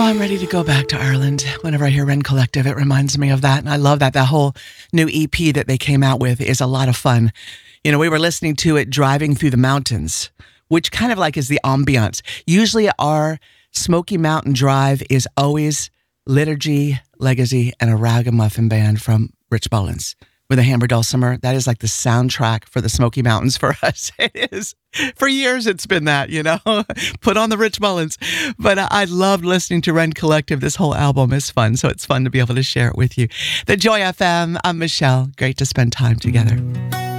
Oh, I'm ready to go back to Ireland. Whenever I hear Rend Collective, it reminds me of that. And I love that. That whole new EP that they came out with is a lot of fun. You know, we were listening to it driving through the mountains, which kind of like is the ambiance. Usually our Smoky Mountain Drive is always Liturgy, Legacy, and a Ragamuffin band from Rich Mullins with a Hammer Dulcimer. That is like the soundtrack for the Smoky Mountains for us. It is. For years it's been that, you know, put on the Rich Mullins. But I loved listening to Rend Collective. This whole album is fun, so it's fun to be able to share it with you. The Joy FM, I'm Michelle. Great to spend time together.